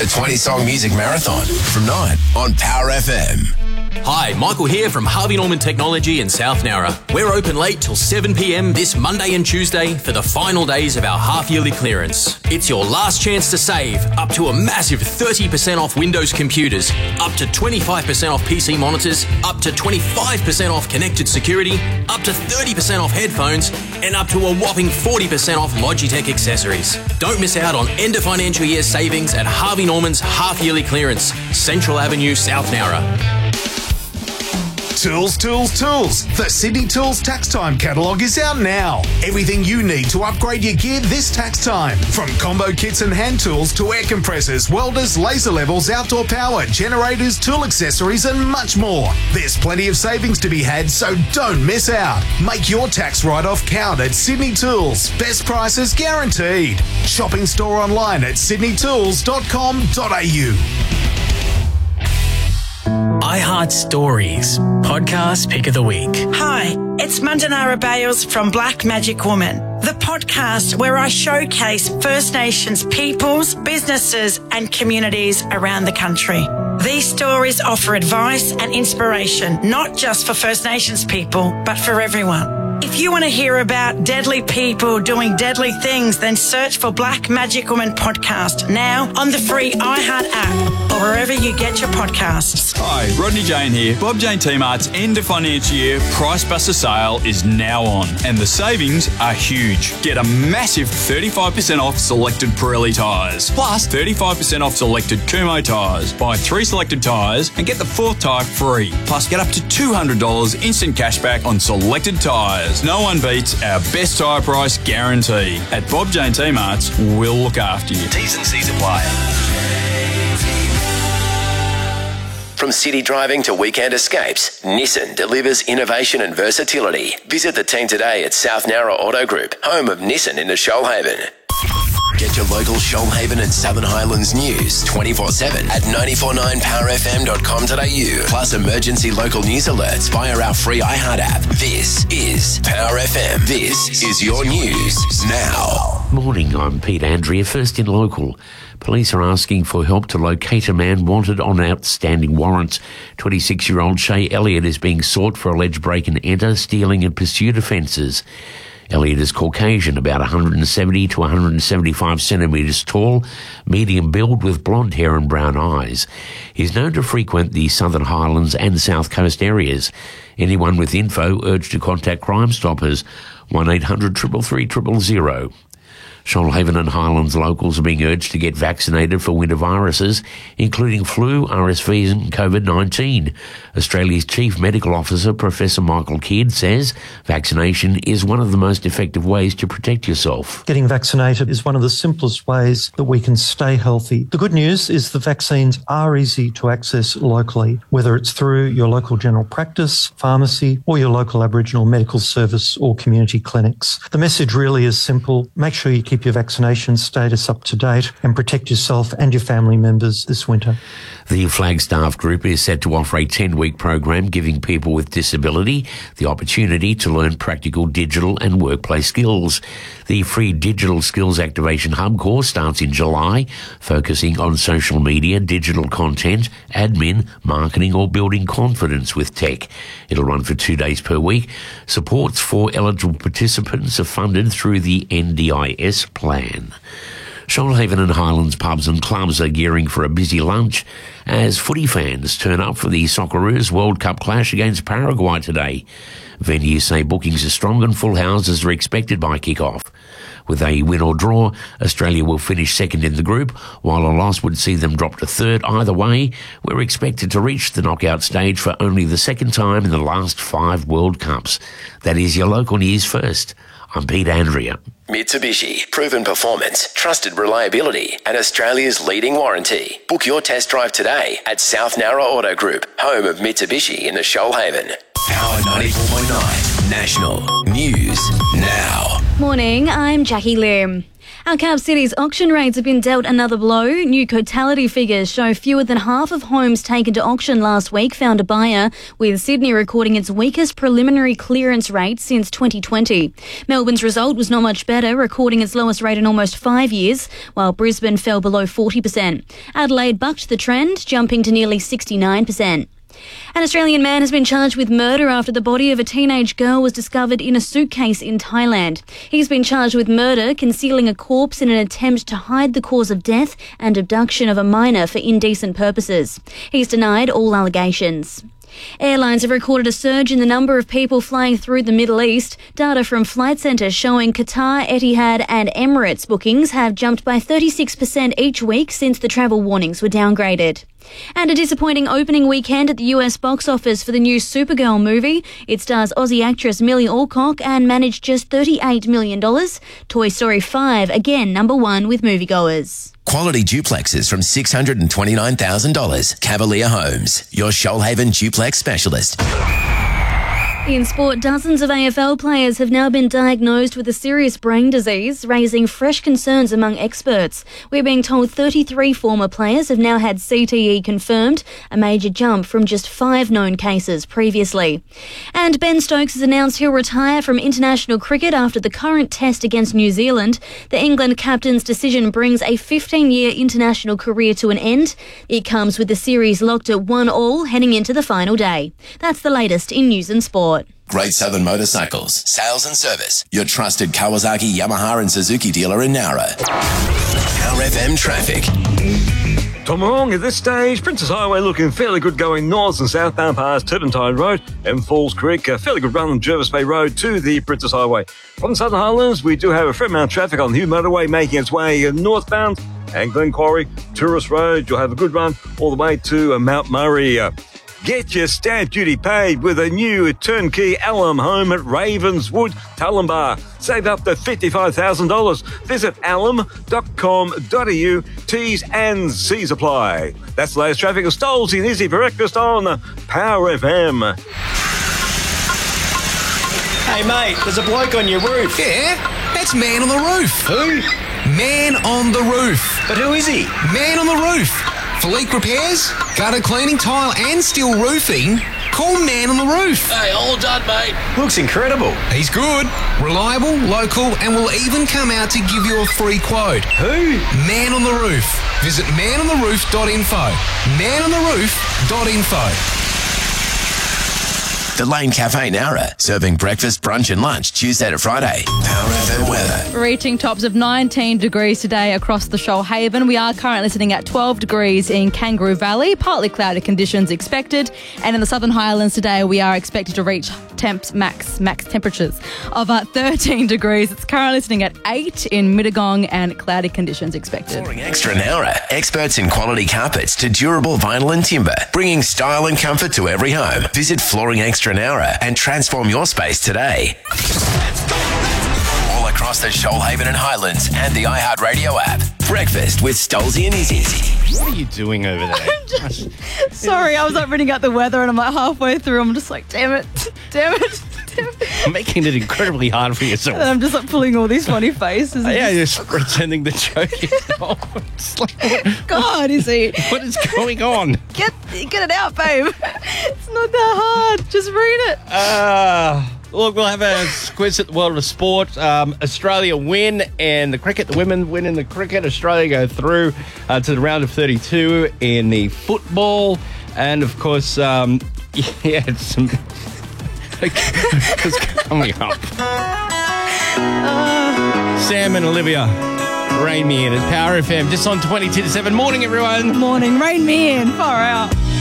A 20-song music marathon from 9 on Power FM. Hi, Michael here from Harvey Norman Technology in South Nowra. We're open late till 7 p.m. this Monday and Tuesday for the final days of our half-yearly clearance. It's your last chance to save up to a massive 30% off Windows computers, up to 25% off PC monitors, up to 25% off connected security, up to 30% off headphones, and up to a whopping 40% off Logitech accessories. Don't miss out on end of financial year savings at Harvey Norman's half-yearly clearance, Central Avenue, South Nowra. Tools, tools, tools. The Sydney Tools Tax Time catalogue is out now. Everything you need to upgrade your gear this tax time. From combo kits and hand tools to air compressors, welders, laser levels, outdoor power, generators, tool accessories and much more. There's plenty of savings to be had, so don't miss out. Make your tax write-off count at Sydney Tools. Best prices guaranteed. Shopping store online at sydneytools.com.au. iHeart Stories, podcast pick of the week. Hi, it's Mandanara Bales from Black Magic Woman, the podcast where I showcase First Nations peoples, businesses and communities around the country. These stories offer advice and inspiration, not just for First Nations people, but for everyone. If you want to hear about deadly people doing deadly things, then search for Black Magic Woman podcast now on the free iHeart app or wherever you get your podcasts. Hi, Rodney Jane here. Bob Jane T-Mart's end of financial year Price Buster sale is now on and the savings are huge. Get a massive 35% off selected Pirelli tyres, plus 35% off selected Kumho tyres. Buy 3 selected tyres and get the 4th tyre free, plus get up to $200 instant cashback on selected tyres. No one beats our best tyre price guarantee. At Bob Jane T-Mart's, we'll look after you. T's and C's apply. From city driving to weekend escapes, Nissan delivers innovation and versatility. Visit the team today at South Nowra Auto Group, home of Nissan in the Shoalhaven. Get your local Shoalhaven and Southern Highlands news 24/7 at 949powerfm.com.au. Plus emergency local news alerts via our free iHeart app. This is Power FM. This is your news now. Morning, I'm Pete Andrea. First in local. Police are asking for help to locate a man wanted on outstanding warrants. 26-year-old Shay Elliott is being sought for alleged break and enter, stealing and pursuit offences. Elliott is Caucasian, about 170 to 175 centimetres tall, medium build with blonde hair and brown eyes. He's known to frequent the Southern Highlands and South Coast areas. Anyone with info urged to contact Crime Stoppers, 1800 333 000. Shoalhaven and Highlands locals are being urged to get vaccinated for winter viruses, including flu, RSV and COVID-19. Australia's Chief Medical Officer, Professor Michael Kidd, says vaccination is one of the most effective ways to protect yourself. Getting vaccinated is one of the simplest ways that we can stay healthy. The good news is the vaccines are easy to access locally, whether it's through your local general practice, pharmacy, or your local Aboriginal medical service or community clinics. The message really is simple. Make sure you keep your vaccination status up to date and protect yourself and your family members this winter. The Flagstaff Group is set to offer a 10-week program giving people with disability the opportunity to learn practical digital and workplace skills. The free Digital Skills Activation Hub course starts in July, focusing on social media, digital content, admin, marketing or building confidence with tech. It'll run for 2 days per week. Supports for eligible participants are funded through the NDIS plan. Shoalhaven and Highlands pubs and clubs are gearing for a busy lunch as footy fans turn up for the Socceroos World Cup clash against Paraguay today. Venues say bookings are strong and full houses are expected by kick-off. With a win or draw, Australia will finish second in the group, while a loss would see them drop to third. Either way, we're expected to reach the knockout stage for only the second time in the last 5 World Cups. That is your local news first. I'm Pete Andrea. Mitsubishi, proven performance, trusted reliability, and Australia's leading warranty. Book your test drive today at South Nowra Auto Group, home of Mitsubishi in the Shoalhaven. Power 94.9 National News Now. Morning, I'm Jackie Loom. Our Cap City's auction rates have been dealt another blow. New totality figures show fewer than half of homes taken to auction last week found a buyer, with Sydney recording its weakest preliminary clearance rate since 2020. Melbourne's result was not much better, recording its lowest rate in almost 5 years, while Brisbane fell below 40%. Adelaide bucked the trend, jumping to nearly 69%. An Australian man has been charged with murder after the body of a teenage girl was discovered in a suitcase in Thailand. He's been charged with murder, concealing a corpse in an attempt to hide the cause of death, and abduction of a minor for indecent purposes. He's denied all allegations. Airlines have recorded a surge in the number of people flying through the Middle East. Data from Flight Centre showing Qatar, Etihad and Emirates bookings have jumped by 36% each week since the travel warnings were downgraded. And a disappointing opening weekend at the US box office for the new Supergirl movie. It stars Aussie actress Millie Alcock and managed just $38 million. Toy Story 5, again #1 with moviegoers. Quality duplexes from $629,000. Cavalier Homes, your Shoalhaven duplex specialist. In sport, dozens of AFL players have now been diagnosed with a serious brain disease, raising fresh concerns among experts. We're being told 33 former players have now had CTE confirmed, a major jump from just 5 known cases previously. And Ben Stokes has announced he'll retire from international cricket after the current test against New Zealand. The England captain's decision brings a 15-year international career to an end. It comes with the series locked at 1-1 heading into the final day. That's the latest in news and sport. Great Southern Motorcycles, sales and service. Your trusted Kawasaki, Yamaha and Suzuki dealer in Nowra. Power FM traffic. Tom Wrong at this stage. Princess Highway looking fairly good going north and southbound past Turpentine Road and Falls Creek. A fairly good run on Jervis Bay Road to the Princess Highway. From the Southern Highlands, we do have a fair amount of traffic on the Hugh Motorway making its way northbound. And Glen Quarry, Tourist Road, you'll have a good run all the way to Mount Murray. Get your stamp duty paid with a new turnkey alum home at Ravenswood, Tullambar. Save up to $55,000. Visit alum.com.au. T's and C's apply. That's the latest traffic of Stoles in Izzy for breakfast on Power FM. Hey, mate, there's a bloke on your roof. Yeah, that's Man on the Roof. Who? Man on the Roof. But who is he? Man on the Roof. For leak repairs, gutter cleaning, tile and steel roofing, call Man on the Roof. Hey, all done, mate. Looks incredible. He's good, reliable, local and will even come out to give you a free quote. Who? Man on the Roof. Visit manontheRoof.info. ManontheRoof.info. The Lane Cafe Nowra, serving breakfast, brunch and lunch Tuesday to Friday. Power FM weather. Reaching tops of 19 degrees today across the Shoalhaven. We are currently sitting at 12 degrees in Kangaroo Valley. Partly cloudy conditions expected. And in the Southern Highlands today, we are expected to reach max temperatures of 13 degrees. It's currently sitting at 8 in Mittagong and cloudy conditions expected. Flooring Extra Nowra, experts in quality carpets to durable vinyl and timber, bringing style and comfort to every home. Visit Flooring Extra Nowra and transform your space today. All across the Shoalhaven and Highlands and the iHeartRadio app. Breakfast with Stolzy and Izzy. What are you doing over there? Sorry, I was like reading out the weather and I'm like halfway through, I'm just like, damn it. Making it incredibly hard for yourself. And I'm just like pulling all these funny faces. Yeah, just pretending the joke is wrong. God, is he? What is going on? Get it out, babe. It's not that hard. Just read it. Look, we'll have a quiz at the world of sport. Australia win, and the cricket, the women win in the cricket. Australia go through to the round of 32 in the football. And, of course, it's some... it's coming up. Sam and Olivia, Rain Me In. It's Power FM, just on 22 to 7. Morning, everyone. Morning. Rain me in. Far out.